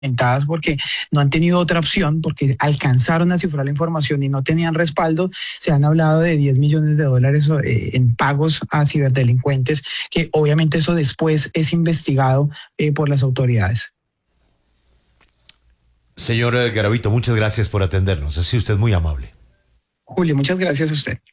porque no han tenido otra opción, porque alcanzaron a cifrar la información y no tenían respaldo. Se han hablado de 10 millones de dólares en pagos a ciberdelincuentes, que obviamente eso después es investigado por las autoridades. Señor Garavito, muchas gracias por atendernos. Ha sido usted muy amable. Julio, muchas gracias a usted.